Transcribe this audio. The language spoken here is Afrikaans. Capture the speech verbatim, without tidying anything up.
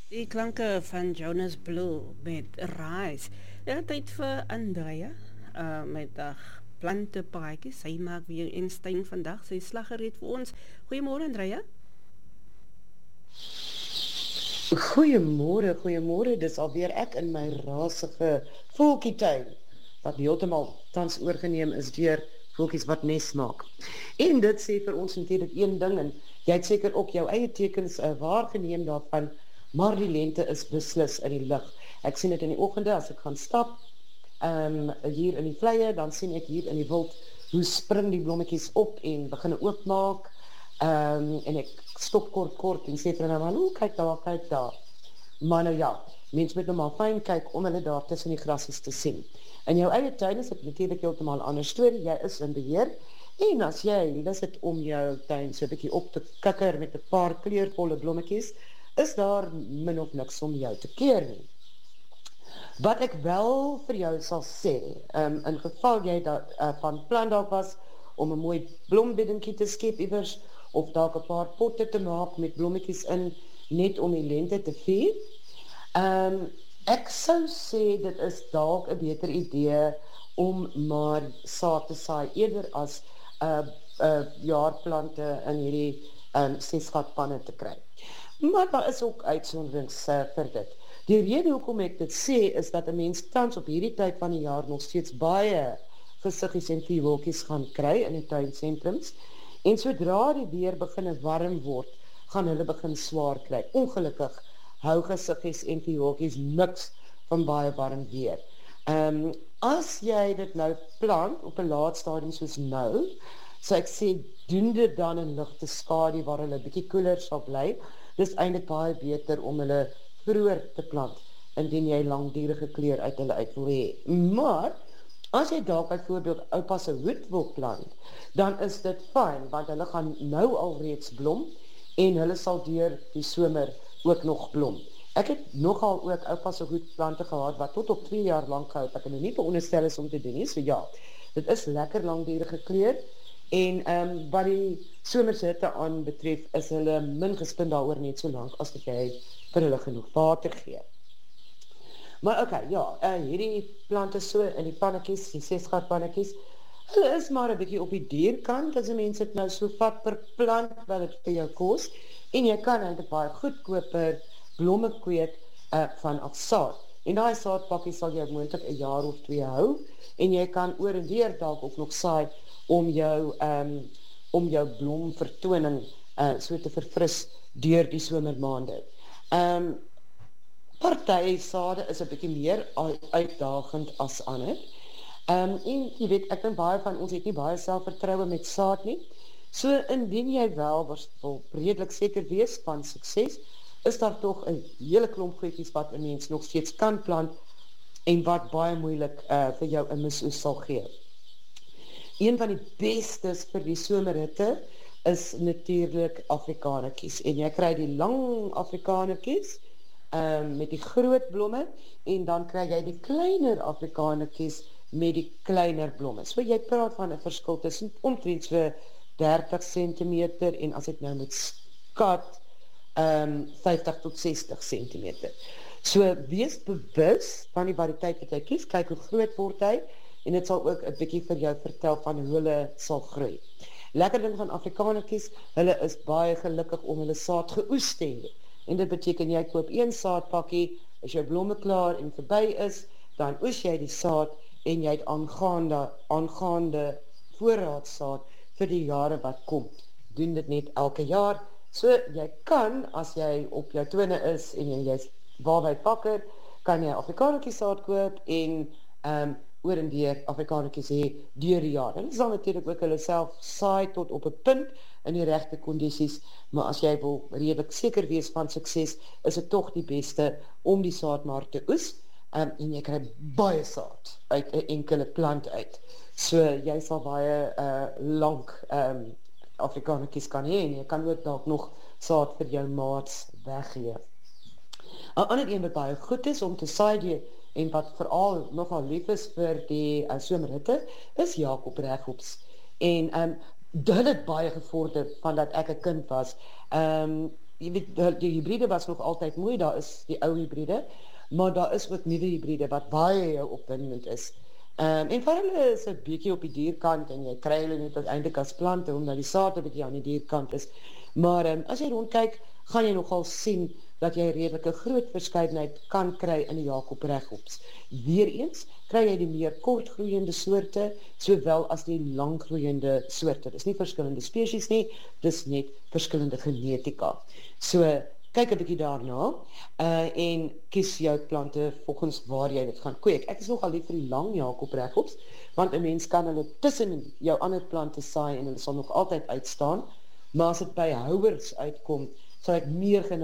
Die klanke van Jonas Blue met Rise. Ja, tyd vir Andrea uh, met dag plantepaadjie. Sy maak weer Einstein vandag. Sy slag gereed vir ons. Goeiemôre Andrea. Goeiemôre, goeiemôre. Dis alweer ek in my rasige voeltjietuin wat heeltemal tans oorgeneem is deur voeltjies wat nes maak. En dit sê vir ons natuurlik een ding en jy het seker ook jou eie tekens uh, waargeneem daarvan, maar die lente is beslis in die lug. Ek sien dit in die oggende as ek gaan stap, um, hier in die vleie, dan sien ek hier in die wild hoe spring die blommetjies op en begin oopmaak. Um, en ek stop kort kort en sê vir hulle, maar hoe, kyk daar, kyk daar. Maar nou ja, mens moet nou maar fyn kyk om hulle daar tussen die grasies te sien. In jou eie tuin is dit natuurlijk heeltemal 'n ander storie, jy is in beheer, en as jy lus het om jou tuin so 'n bietjie op te kikker met 'n paar kleurvolle blommetjies, is daar min of niks om jou te keer nie. Wat ek wel vir jou sal sê, um, in geval jy da, uh, van plan dalk was om 'n mooi blombeddingkie te skep iewers, of dalk 'n paar potte te maak met blommetjies in, net om die lente te vier. Um, ek sou sê dit is dalk 'n beter idee om maar saad te saai eerder as uh, uh, jaarplante in hierdie um, sesgatpanne te kry. Maar daar is ook uitsonderings uh, vir dit. Die rede hoekom ek dit sê is dat 'n mens tans op hierdie tyd van die jaar nog steeds baie gesiggies en vuurwolkies gaan kry in die tuinsentrums. En sodra die weer begin warm word, gaan hulle begin swaar kry. Ongelukkig hou gesiggies en vuurwolkies niks van baie warm weer. Um, as jy dit nou plant op 'n laat stadium soos nou, so ek sê, doen dit dan in ligte skadu waar hulle bietjie koeler sal bly. Dis eintlik baie beter om hulle vroeër te plant, indien jy langdurige kleur uit hulle uit wil hê. Maar as jy dalk byvoorbeeld oupa se hoed wil plant, dan is dit fyn, want hulle gaan nou al reeds blom, en hulle sal deur die somer ook nog blom. Ek het nogal ook oupa se hoedplante gehad, wat tot op twee jaar lang gehou, wat ek nou nie veronderstel is om te doen nie, so ja, dit is lekker langdurige kleur, en um, wat die somerse hitte aan betref, is hulle min gespind daaroor net so lank, as dat jy vir hulle genoeg water gee. Maar oké, okay, ja, uh, hierdie plante so in die pannetjies, die sesgat pannetjies, hulle is maar 'n bietjie op die dierkant, as 'n mens dit nou so vat per plant wat dit vir jou kos, en jy kan eintlik baie goedkoper blomme kweek uh, van af saad. En daai saadpakkie sal jy moontlik 'n jaar of twee hou, en jy kan oor en weer dalk ook nog saai om jou um, om jou blomvertoning uh, so te verfris deur die somermaande. Um, Party sade is 'n bietjie meer uitdagend as ander. Um, en jy weet, ek dink baie van ons het nie baie selfvertroue met saad nie. So indien jy wel wil redelik seker wees van sukses, is daar tog 'n hele klomp goedjies wat 'n mens nog steeds kan plant en wat baie moeilik uh, vir jou 'n misoes sal gee. Een van die bestes vir die somerhitte is natuurlik Afrikanertjies, en jy kry die lang Afrikanertjies um, met die groot blomme, en dan kry jy die kleiner Afrikanertjies met die kleiner blomme. So jy praat van 'n verskil tussen omtrent so dertig sentimeter, en as ek nou moet skat, um, vyftig tot sestig sentimeter. So wees bewus van die variëteit wat jy kies, kyk hoe groot word hy, en dit sal ook 'n bietjie vir jou vertel van hoe hulle sal groei. Lekker ding van Afrikanertjies, hulle is baie gelukkig om hulle saad geoes te hê. En dit beteken jy koop een saadpakkie, as jou blomme klaar en verby is, dan oes jy die saad, en jy het aangaande, aangaande voorraadsaad vir die jare wat kom. Doen dit net elke jaar, so jy kan, as jy op jou twinne is, en jy is waarby pakker, kan jy Afrikanertjies saad koop, en um, oor en deur Afrikanertjies hê deur die jaar. En dit sal natuurlik ook hulle self saai tot op 'n punt in die regte kondisies, maar as jy wil redelik seker wees van sukses, is dit tog die beste om die saad maar te oes, um, en jy kry baie saad uit 'n enkele plant uit. So jy sal baie uh, lank um, Afrikanertjies kan hê, en jy kan ook dalk nog saad vir jou maats weggee. 'n Ander een wat baie goed is om te saai die, en wat veral nogal lief is vir die uh, somerhitte, is Jakob reghops. En um, hulle het baie gevorder van dat ek 'n kind was. Um, jy weet, die, die hybride was nog altyd mooi, daar is die ou hybride, maar daar is ook nuwe hybride wat baie opwindend is. Um, en vir hulle is 'n bietjie op die dierkant en jy kry hulle net eintlik as plante omdat die saad 'n bietjie aan die dierkant is. Maar um, as jy rondkyk, gaan jy nogal sien dat jy redelike groot verskeidenheid kan kry in die Jakob reghops. Weereens kry jy die meer kortgroeiende soorte, sowel as die langgroeiende soorte. Dis nie verskillende spesies nie, dis net verskillende genetika. So, kyk 'n bietjie daarna uh, en kies jou plante volgens waar jy dit gaan kweek. Ek is nogal lief vir die lang Jakob reghops, want 'n mens kan hulle tussen jou ander plante saai en hulle sal nog altyd uitstaan, maar as dit by houers uitkom, sal ek meer